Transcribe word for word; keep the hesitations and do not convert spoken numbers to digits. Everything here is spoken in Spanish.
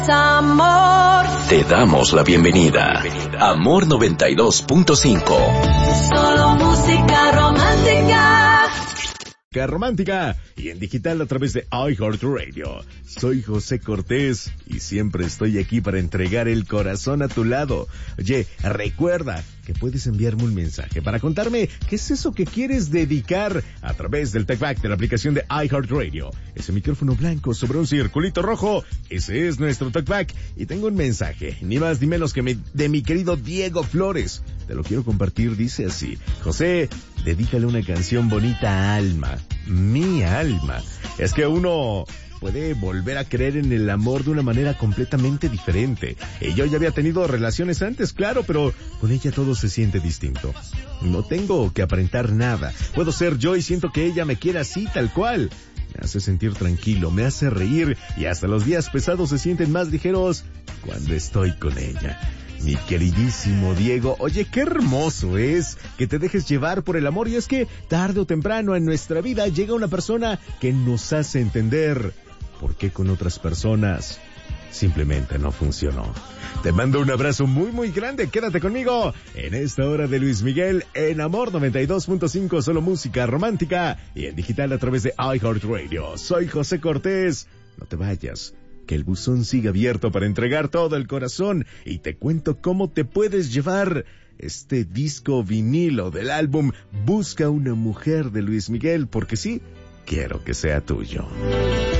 Amor. Te damos la bienvenida. Amor noventa y dos punto cinco. Solo música romántica. Música romántica y en digital a través de iHeartRadio. Soy José Cortés y siempre estoy aquí para entregar el corazón a tu lado. Oye, recuerda que puedes enviarme un mensaje para contarme qué es eso que quieres dedicar a través del TalkBack de la aplicación de iHeartRadio. Ese micrófono blanco sobre un circulito rojo, ese es nuestro TalkBack. Y tengo un mensaje, ni más ni menos que me, de mi querido Diego Flores. Te lo quiero compartir, dice así: José, dedícale una canción bonita a Alma, mi alma. Es que uno puede volver a creer en el amor de una manera completamente diferente. Y yo ya había tenido relaciones antes, claro, pero con ella todo se siente distinto. No tengo que aparentar nada. Puedo ser yo y siento que ella me quiere así, tal cual. Me hace sentir tranquilo, me hace reír y hasta los días pesados se sienten más ligeros cuando estoy con ella. Mi queridísimo Diego, oye, qué hermoso es que te dejes llevar por el amor, y es que tarde o temprano en nuestra vida llega una persona que nos hace entender por qué con otras personas simplemente no funcionó. Te mando un abrazo muy muy grande, quédate conmigo en esta hora de Luis Miguel en Amor noventa y dos punto cinco, solo música romántica y en digital a través de iHeartRadio. Soy José Cortés, no te vayas, que el buzón sigue abierto para entregar todo el corazón y te cuento cómo te puedes llevar este disco vinilo del álbum Busca una mujer de Luis Miguel, porque sí, quiero que sea tuyo.